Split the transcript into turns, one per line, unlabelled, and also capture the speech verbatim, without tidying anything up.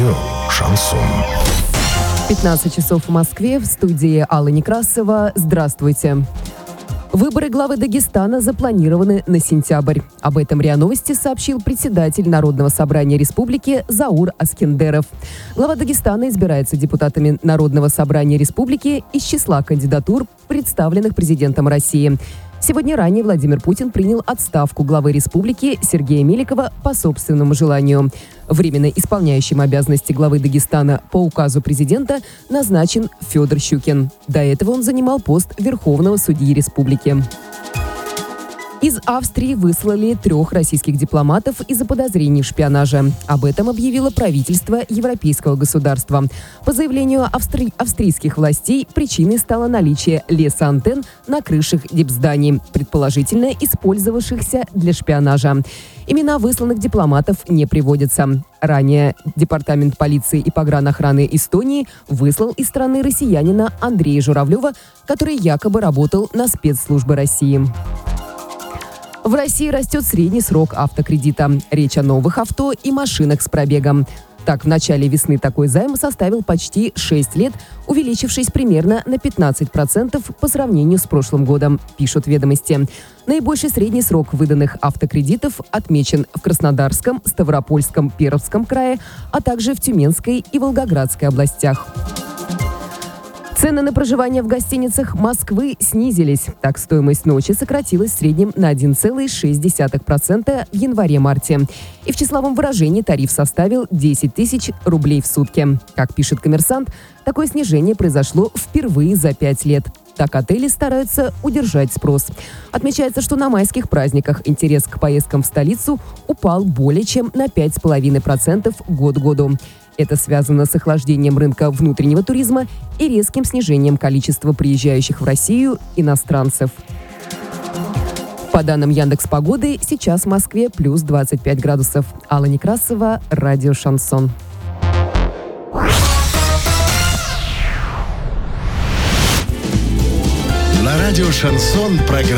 Радио «Шансон».
пятнадцать часов в Москве, в студии Алла Некрасова. Здравствуйте. Выборы главы Дагестана запланированы на сентябрь. Об этом РИА Новости сообщил председатель Народного собрания республики Заур Аскендеров. Глава Дагестана избирается депутатами Народного собрания республики из числа кандидатур, представленных президентом России. Сегодня ранее Владимир Путин принял отставку главы республики Сергея Меликова по собственному желанию. Временно исполняющим обязанности главы Дагестана по указу президента назначен Федор Щукин. До этого он занимал пост верховного судьи республики. Из Австрии выслали трех российских дипломатов из-за подозрений в шпионаже. Об этом объявило правительство европейского государства. По заявлению австри... австрийских властей, причиной стало наличие лесоантенн на крышах дипзданий, предположительно использовавшихся для шпионажа. Имена высланных дипломатов не приводятся. Ранее Департамент полиции и погранохраны Эстонии выслал из страны россиянина Андрея Журавлева, который якобы работал на спецслужбы России. В России растет средний срок автокредита. Речь о новых авто и машинах с пробегом. Так, в начале весны такой займ составил почти шесть лет, увеличившись примерно на пятнадцать процентов по сравнению с прошлым годом, пишут «Ведомости». Наибольший средний срок выданных автокредитов отмечен в Краснодарском, Ставропольском, Пермском крае, а также в Тюменской и Волгоградской областях. Цены на проживание в гостиницах Москвы снизились. Так, стоимость ночи сократилась в среднем на один целых шесть десятых процента в январе-марте. И в числовом выражении тариф составил десять тысяч рублей в сутки. Как пишет «Коммерсант», такое снижение произошло впервые за пять лет. Так, отели стараются удержать спрос. Отмечается, что на майских праздниках интерес к поездкам в столицу упал более чем на пять целых пять десятых процента год к году. Это связано с охлаждением рынка внутреннего туризма и резким снижением количества приезжающих в Россию иностранцев. По данным Яндекс.Погоды, сейчас в Москве плюс двадцать пять градусов. Алла Некрасова, радио «Шансон».
На радио «Шансон» программа